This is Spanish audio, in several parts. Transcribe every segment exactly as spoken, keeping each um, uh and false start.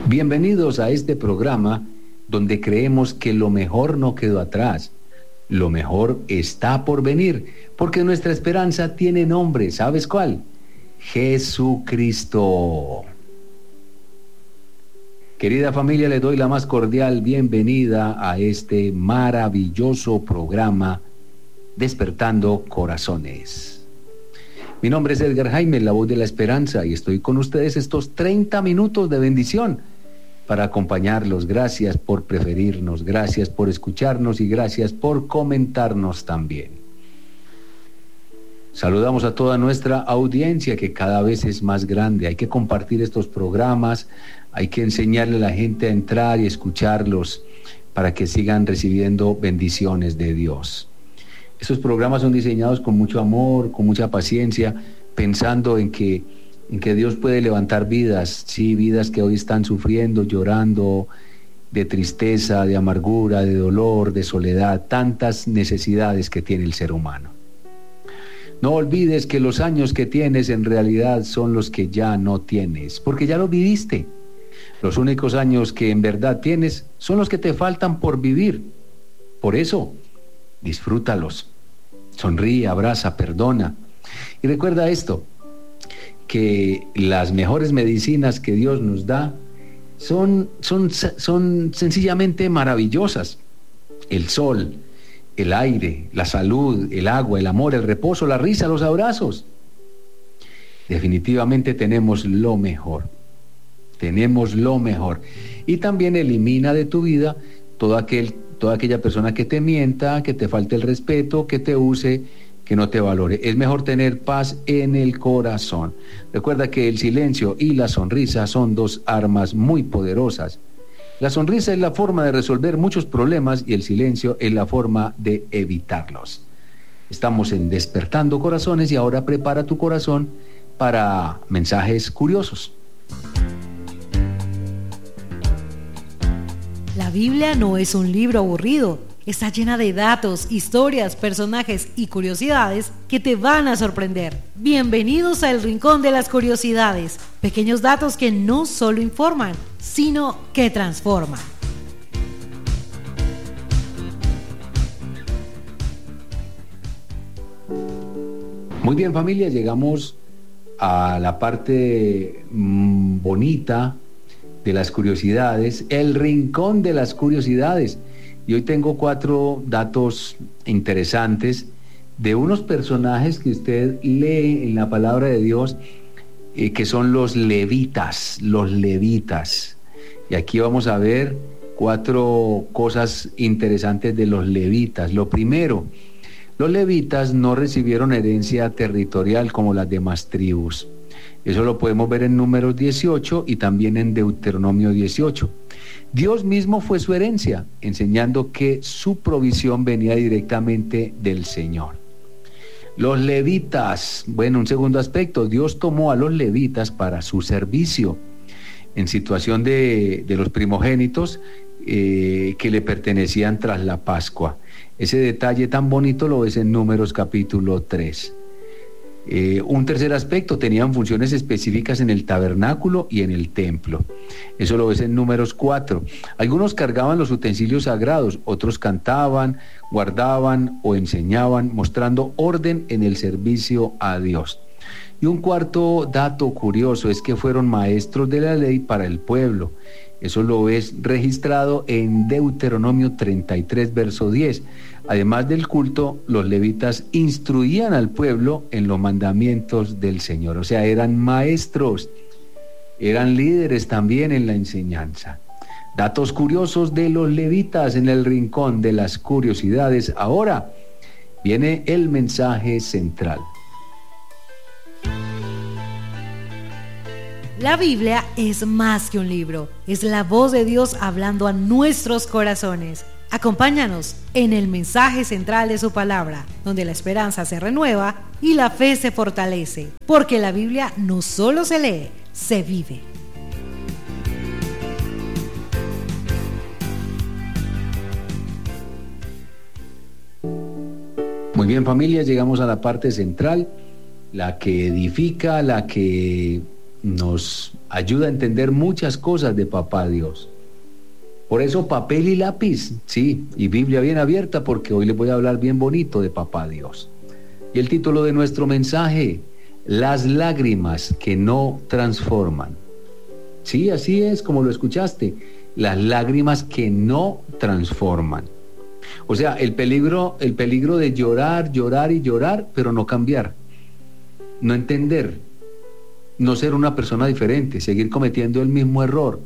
Bienvenidos a este programa donde creemos que lo mejor no quedó atrás, lo mejor está por venir, porque nuestra esperanza tiene nombre, ¿sabes cuál? Jesucristo. Querida familia, les doy la más cordial bienvenida a este maravilloso programa Despertando Corazones. Mi nombre es Edgar Jaime, la voz de la esperanza, y estoy con ustedes estos treinta minutos de bendición para acompañarlos. Gracias por preferirnos, gracias por escucharnos y gracias por comentarnos también. Saludamos a toda nuestra audiencia, que cada vez es más grande. Hay que compartir estos programas, hay que enseñarle a la gente a entrar y escucharlos para que sigan recibiendo bendiciones de Dios. Estos programas son diseñados con mucho amor, con mucha paciencia, pensando en que, en que Dios puede levantar vidas, sí, vidas que hoy están sufriendo, llorando, de tristeza, de amargura, de dolor, de soledad, tantas necesidades que tiene el ser humano. No olvides que los años que tienes en realidad son los que ya no tienes, porque ya los viviste. Los únicos años que en verdad tienes son los que te faltan por vivir. Por eso, disfrútalos. Sonríe, abraza, perdona. Y recuerda esto, que las mejores medicinas que Dios nos da son, son, son sencillamente maravillosas. El sol, el aire, la salud, el agua, el amor, el reposo, la risa, los abrazos. Definitivamente tenemos lo mejor. Tenemos lo mejor. Y también elimina de tu vida todo aquel, toda aquella persona que te mienta, que te falte el respeto, que te use, que no te valore. Es mejor tener paz en el corazón. Recuerda que el silencio y la sonrisa son dos armas muy poderosas. La sonrisa es la forma de resolver muchos problemas y el silencio es la forma de evitarlos. Estamos en Despertando Corazones y ahora prepara tu corazón para mensajes curiosos. La Biblia no es un libro aburrido, está llena de datos, historias, personajes y curiosidades que te van a sorprender. Bienvenidos al Rincón de las Curiosidades, pequeños datos que no solo informan, sino que transforman. Muy bien, familia, llegamos a la parte mmm, bonita de las curiosidades, el Rincón de las Curiosidades. Y hoy tengo cuatro datos interesantes de unos personajes que usted lee en la palabra de Dios, eh, que son los levitas, los levitas. Y aquí vamos a ver cuatro cosas interesantes de los levitas. Lo primero, los levitas no recibieron herencia territorial como las demás tribus. Eso lo podemos ver en Números dieciocho y también en Deuteronomio dieciocho. Dios mismo fue su herencia, enseñando que su provisión venía directamente del Señor. Los levitas, bueno, un segundo aspecto, Dios tomó a los levitas para su servicio, en situación de, de los primogénitos eh, que le pertenecían tras la Pascua. Ese detalle tan bonito lo ves en Números capítulo tres. Eh, un tercer aspecto, tenían funciones específicas en el tabernáculo y en el templo. Eso lo ves en Números cuatro. Algunos cargaban los utensilios sagrados, otros cantaban, guardaban o enseñaban, mostrando orden en el servicio a Dios. Y un cuarto dato curioso es que fueron maestros de la ley para el pueblo. Eso lo ves registrado en Deuteronomio treinta y tres, verso diez. Además del culto, los levitas instruían al pueblo en los mandamientos del Señor. O sea, eran maestros, eran líderes también en la enseñanza. Datos curiosos de los levitas en el Rincón de las Curiosidades. Ahora viene el mensaje central. La Biblia es más que un libro, es la voz de Dios hablando a nuestros corazones. Acompáñanos en el mensaje central de su palabra, donde la esperanza se renueva y la fe se fortalece, porque la Biblia no solo se lee, se vive. Muy bien, familia, llegamos a la parte central, la que edifica, la que nos ayuda a entender muchas cosas de Papá Dios. Por eso papel y lápiz, sí, y Biblia bien abierta, porque hoy les voy a hablar bien bonito de Papá Dios. Y el título de nuestro mensaje: las lágrimas que no transforman. Sí, así es como lo escuchaste, las lágrimas que no transforman. O sea, el peligro, el peligro de llorar, llorar y llorar, pero no cambiar, no entender, no ser una persona diferente, seguir cometiendo el mismo error.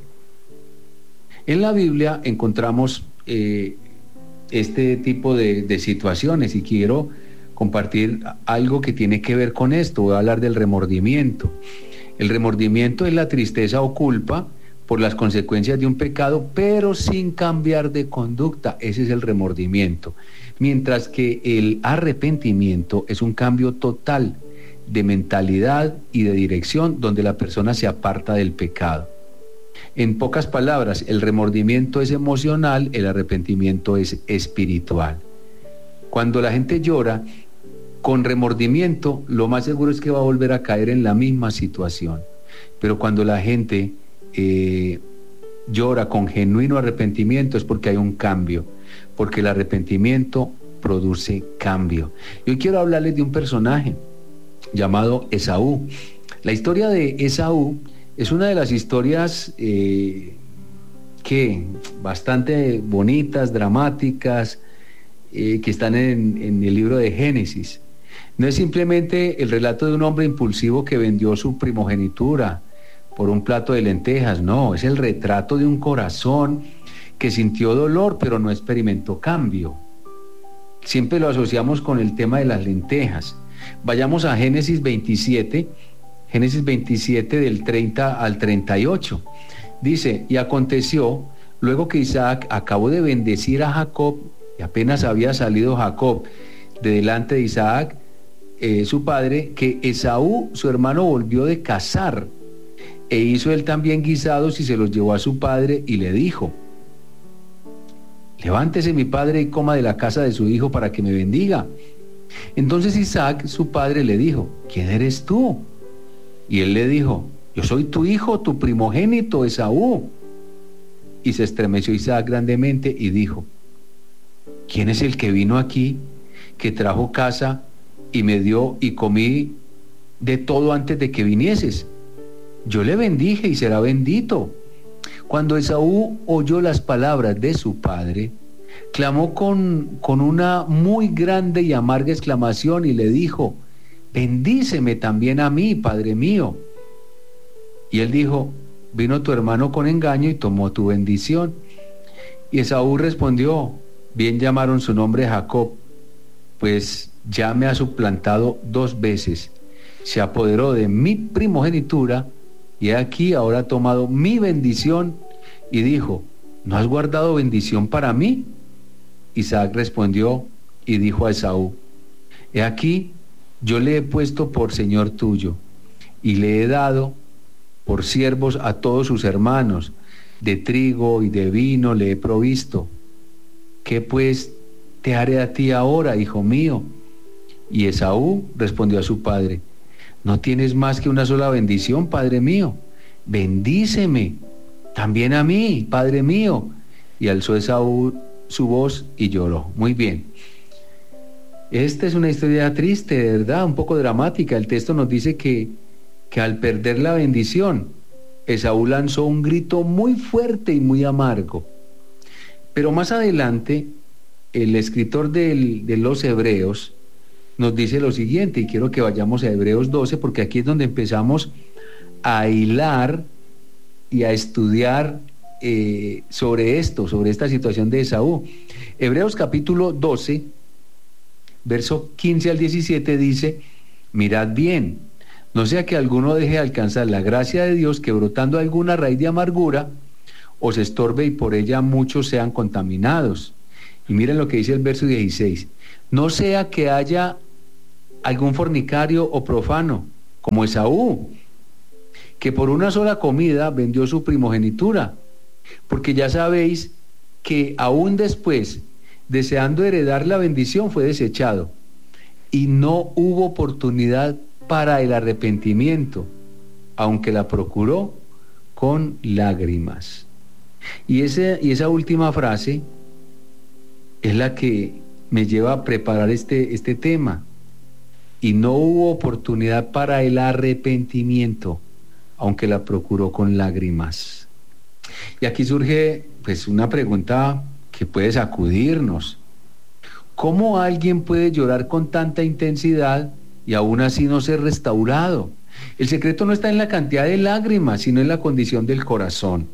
En la Biblia encontramos eh, este tipo de, de situaciones, y quiero compartir algo que tiene que ver con esto. Voy a hablar del remordimiento. El remordimiento es la tristeza o culpa por las consecuencias de un pecado, pero sin cambiar de conducta. Ese es el remordimiento. Mientras que el arrepentimiento es un cambio total de mentalidad y de dirección, donde la persona se aparta del pecado. En pocas palabras, el remordimiento es emocional, el arrepentimiento es espiritual. Cuando la gente llora con remordimiento, lo más seguro es que va a volver a caer en la misma situación. Pero cuando la gente eh, llora con genuino arrepentimiento, es porque hay un cambio, porque el arrepentimiento produce cambio. Y hoy quiero hablarles de un personaje llamado Esaú. La historia de Esaú es una de las historias eh, que bastante bonitas, dramáticas, eh, que están en, en el libro de Génesis. No es simplemente el relato de un hombre impulsivo que vendió su primogenitura por un plato de lentejas, no, es el retrato de un corazón que sintió dolor pero no experimentó cambio. Siempre lo asociamos con el tema de las lentejas. Vayamos a Génesis veintisiete, Génesis veintisiete del treinta al treinta y ocho. Dice: y aconteció, luego que Isaac acabó de bendecir a Jacob, y apenas había salido Jacob de delante de Isaac, eh, su padre, que Esaú, su hermano, volvió de cazar, e hizo él también guisados y se los llevó a su padre, y le dijo: levántese mi padre y coma de la casa de su hijo para que me bendiga. Entonces Isaac, su padre, le dijo: ¿quién eres tú? Y él le dijo: yo soy tu hijo, tu primogénito, Esaú. Y se estremeció Isaac grandemente y dijo: ¿quién es el que vino aquí, que trajo casa y me dio y comí de todo antes de que vinieses? Yo le bendije y será bendito. Cuando Esaú oyó las palabras de su padre, clamó con, con una muy grande y amarga exclamación y le dijo: bendíceme también a mí, padre mío. Y él dijo: vino tu hermano con engaño y tomó tu bendición. Y Esaú respondió: bien llamaron su nombre Jacob, pues ya me ha suplantado dos veces. Se apoderó de mi primogenitura, y aquí ahora ha tomado mi bendición. Y dijo: ¿no has guardado bendición para mí? Isaac respondió y dijo a Esaú: he aquí, yo le he puesto por señor tuyo, y le he dado por siervos a todos sus hermanos, de trigo y de vino le he provisto. ¿Qué pues te haré a ti ahora, hijo mío? Y Esaú respondió a su padre: no tienes más que una sola bendición, padre mío. Bendíceme también a mí, padre mío. Y alzó Esaú su voz y lloró. Muy bien. Esta es una historia triste, de verdad, un poco dramática. El texto nos dice que, que al perder la bendición, Esaú lanzó un grito muy fuerte y muy amargo. Pero más adelante, el escritor del, de los Hebreos nos dice lo siguiente, y quiero que vayamos a Hebreos doce, porque aquí es donde empezamos a hilar y a estudiar eh, sobre esto, sobre esta situación de Esaú. Hebreos capítulo doce, verso quince al diecisiete dice: mirad bien, no sea que alguno deje de alcanzar la gracia de Dios, que brotando alguna raíz de amargura os estorbe y por ella muchos sean contaminados. Y miren lo que dice el verso dieciséis: no sea que haya algún fornicario o profano, como Esaú, que por una sola comida vendió su primogenitura, porque ya sabéis que aún después, deseando heredar la bendición, fue desechado, y no hubo oportunidad para el arrepentimiento, aunque la procuró, con lágrimas. Y, ese, y esa última frase es la que me lleva a preparar este, este tema. Y no hubo oportunidad para el arrepentimiento, aunque la procuró con lágrimas. Y aquí surge pues una pregunta que puede sacudirnos. ¿Cómo alguien puede llorar con tanta intensidad y aún así no ser restaurado? El secreto no está en la cantidad de lágrimas, sino en la condición del corazón.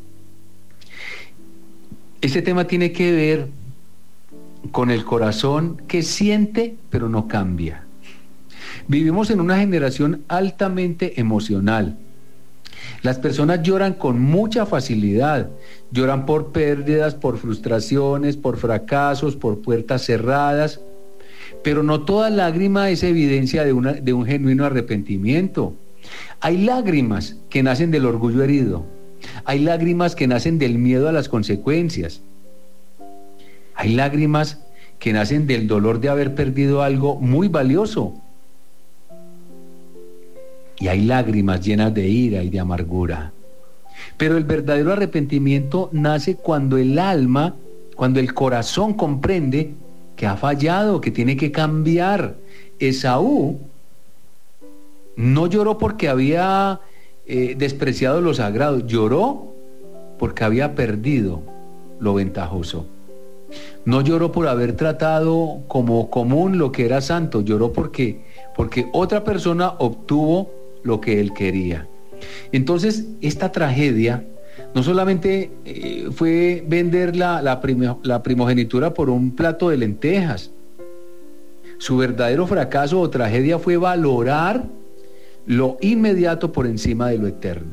Este tema tiene que ver con el corazón que siente pero no cambia. Vivimos en una generación altamente emocional. Las personas lloran con mucha facilidad, lloran por pérdidas, por frustraciones, por fracasos, por puertas cerradas, pero no toda lágrima es evidencia de, una, de un genuino arrepentimiento. Hay lágrimas que nacen del orgullo herido, hay lágrimas que nacen del miedo a las consecuencias, hay lágrimas que nacen del dolor de haber perdido algo muy valioso. Y hay lágrimas llenas de ira y de amargura. Pero el verdadero arrepentimiento nace cuando el alma, cuando el corazón comprende que ha fallado, que tiene que cambiar. Esaú no lloró porque había eh, despreciado lo sagrado, lloró porque había perdido lo ventajoso. No lloró por haber tratado como común lo que era santo, lloró porque, porque otra persona obtuvo lo que él quería. Entonces, esta tragedia no solamente eh, fue vender la, la, primo, la primogenitura por un plato de lentejas. Su verdadero fracaso o tragedia fue valorar lo inmediato por encima de lo eterno.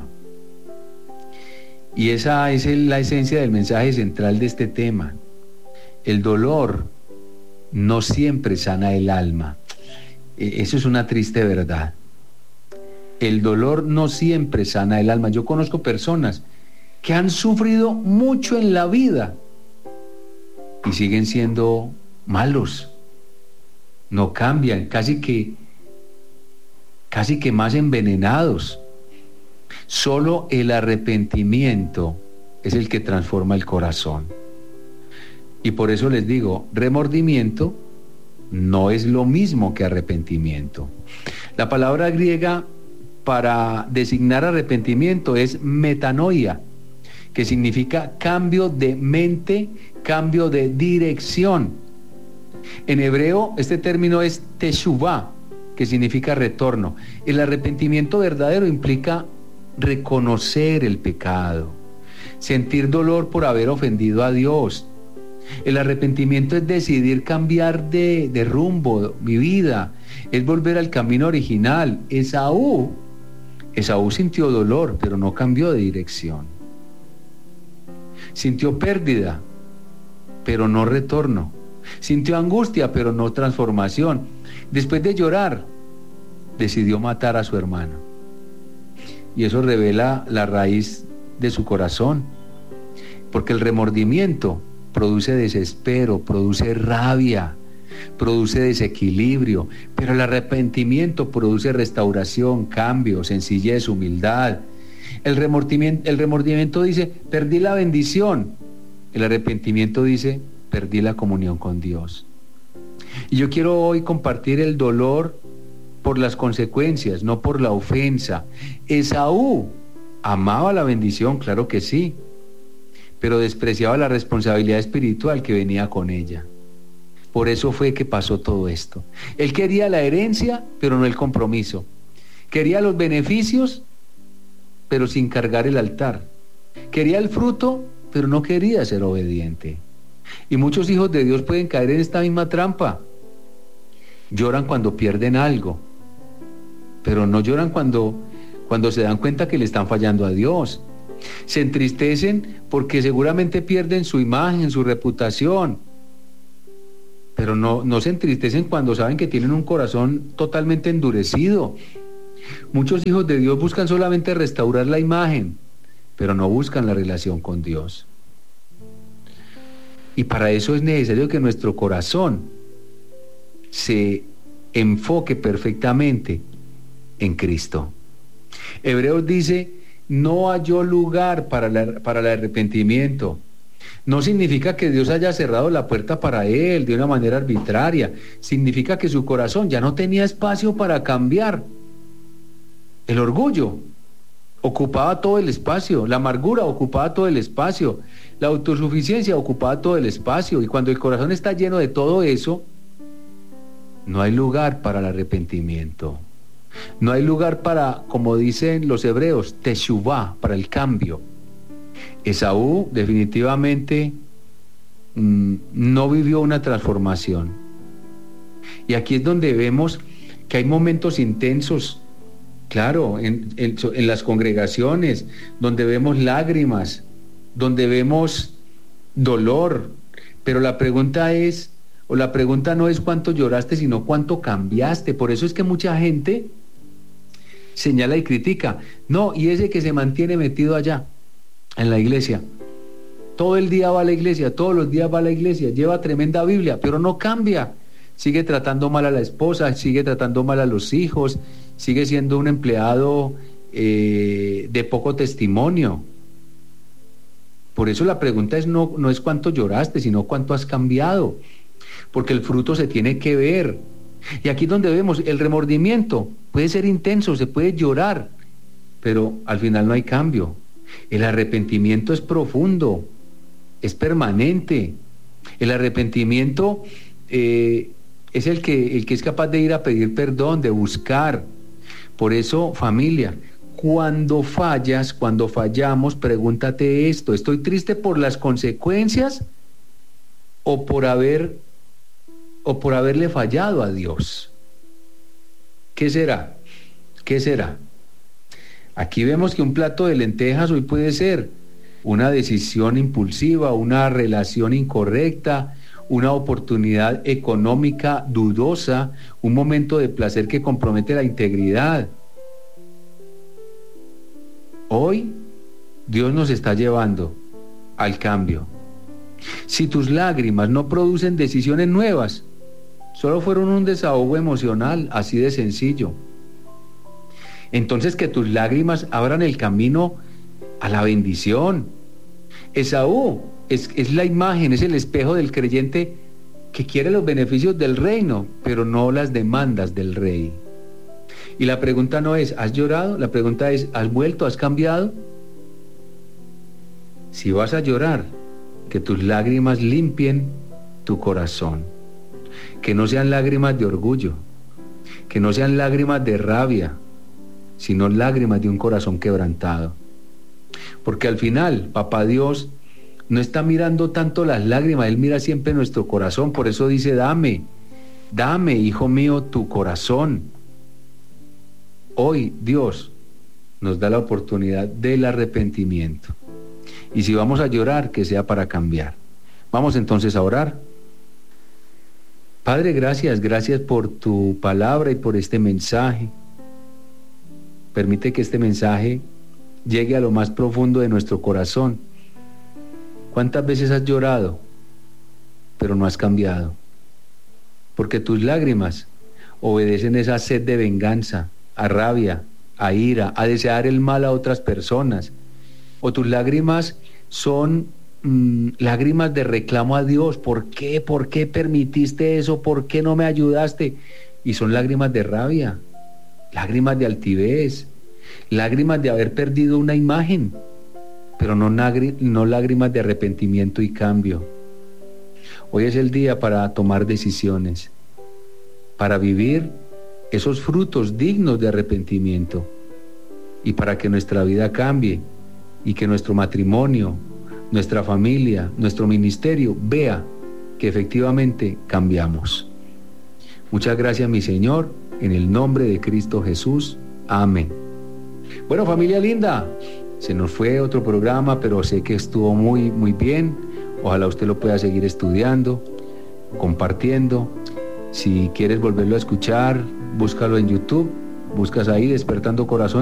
Y esa es la esencia del mensaje central de este tema. El dolor no siempre sana el alma. Eso es una triste verdad. El dolor no siempre sana el alma. Yo conozco personas que han sufrido mucho en la vida y siguen siendo malos. No cambian, casi que, casi que más envenenados. Solo el arrepentimiento es el que transforma el corazón. Y por eso les digo, remordimiento no es lo mismo que arrepentimiento. La palabra griega para designar arrepentimiento es metanoia, que significa cambio de mente, cambio de dirección. En hebreo este término es teshuvah, que significa retorno. El arrepentimiento verdadero implica reconocer el pecado, sentir dolor por haber ofendido a Dios. El arrepentimiento es decidir cambiar de, de rumbo, mi vida, es volver al camino original. Esaú Esaú sintió dolor, pero no cambió de dirección. Sintió pérdida, pero no retorno. Sintió angustia, pero no transformación. Después de llorar, decidió matar a su hermano. Y eso revela la raíz de su corazón. Porque el remordimiento produce desespero, produce rabia, produce desequilibrio, pero el arrepentimiento produce restauración, cambio, sencillez, humildad. El remordimiento, el remordimiento dice, perdí la bendición. El arrepentimiento dice, perdí la comunión con Dios. Y yo quiero hoy compartir el dolor por las consecuencias, no por la ofensa. Esaú amaba la bendición, claro que sí, pero despreciaba la responsabilidad espiritual que venía con ella. Por eso fue que pasó todo esto. Él quería la herencia, pero no el compromiso. Quería los beneficios, pero sin cargar el altar. Quería el fruto, pero no quería ser obediente. Y muchos hijos de Dios pueden caer en esta misma trampa. Lloran cuando pierden algo, pero no lloran cuando, cuando se dan cuenta que le están fallando a Dios. Se entristecen porque seguramente pierden su imagen, su reputación, pero no, no se entristecen cuando saben que tienen un corazón totalmente endurecido. Muchos hijos de Dios buscan solamente restaurar la imagen, pero no buscan la relación con Dios. Y para eso es necesario que nuestro corazón se enfoque perfectamente en Cristo. Hebreos dice no halló lugar para, la, para el arrepentimiento. No significa que Dios haya cerrado la puerta para él de una manera arbitraria. Significa que su corazón ya no tenía espacio para cambiar. El orgullo ocupaba todo el espacio, la amargura ocupaba todo el espacio, la autosuficiencia ocupaba todo el espacio, y cuando el corazón está lleno de todo eso, no hay lugar para el arrepentimiento. No hay lugar para, como dicen los hebreos, teshuvá, para el cambio. Esaú definitivamente mmm, no vivió una transformación. Y aquí es donde vemos que hay momentos intensos, claro, en, en, en las congregaciones, donde vemos lágrimas, donde vemos dolor, pero la pregunta es, o la pregunta no es cuánto lloraste, sino cuánto cambiaste. Por eso es que mucha gente señala y critica, no, y ese que se mantiene metido allá, en la iglesia, todo el día va a la iglesia, todos los días va a la iglesia, lleva tremenda Biblia, pero no cambia, sigue tratando mal a la esposa, sigue tratando mal a los hijos, sigue siendo un empleado eh, de poco testimonio. Por eso la pregunta es no, no es cuánto lloraste, sino cuánto has cambiado, porque el fruto se tiene que ver. Y aquí es donde vemos el remordimiento, puede ser intenso, se puede llorar, pero al final no hay cambio. El arrepentimiento es profundo, es permanente. El arrepentimiento eh, es el que, el que es capaz de ir a pedir perdón, de buscar. Por eso, familia, cuando fallas, cuando fallamos, pregúntate esto: ¿estoy triste por las consecuencias o por haber o por haberle fallado a Dios? ¿Qué será? ¿Qué será? Aquí vemos que un plato de lentejas hoy puede ser una decisión impulsiva, una relación incorrecta, una oportunidad económica dudosa, un momento de placer que compromete la integridad. Hoy Dios nos está llevando al cambio. Si tus lágrimas no producen decisiones nuevas, solo fueron un desahogo emocional, así de sencillo. Entonces que tus lágrimas abran el camino a la bendición. Esaú es, es la imagen, es el espejo del creyente que quiere los beneficios del reino, pero no las demandas del rey. Y la pregunta no es, ¿has llorado? La pregunta es, ¿has vuelto? ¿Has cambiado? Si vas a llorar, que tus lágrimas limpien tu corazón. Que no sean lágrimas de orgullo, que no sean lágrimas de rabia, sino lágrimas de un corazón quebrantado. Porque al final, Papá Dios no está mirando tanto las lágrimas, Él mira siempre nuestro corazón. Por eso dice, dame, dame, hijo mío, tu corazón. Hoy Dios nos da la oportunidad del arrepentimiento. Y si vamos a llorar, que sea para cambiar. Vamos entonces a orar. Padre, gracias, gracias por tu palabra y por este mensaje. Permite que este mensaje llegue a lo más profundo de nuestro corazón. ¿Cuántas veces has llorado, pero no has cambiado? Porque tus lágrimas obedecen esa sed de venganza, a rabia, a ira, a desear el mal a otras personas. O tus lágrimas son mmm, lágrimas de reclamo a Dios. ¿Por qué? ¿Por qué permitiste eso? ¿Por qué no me ayudaste? Y son lágrimas de rabia, lágrimas de altivez, lágrimas de haber perdido una imagen, pero no, no lágrimas de arrepentimiento y cambio. Hoy es el día para tomar decisiones, para vivir esos frutos dignos de arrepentimiento y para que nuestra vida cambie y que nuestro matrimonio, nuestra familia, nuestro ministerio vea que efectivamente cambiamos. Muchas gracias, mi Señor, en el nombre de Cristo Jesús. Amén. Bueno, familia linda, se nos fue otro programa, pero sé que estuvo muy, muy bien. Ojalá usted lo pueda seguir estudiando, compartiendo. Si quieres volverlo a escuchar, búscalo en YouTube, buscas ahí Despertando Corazón.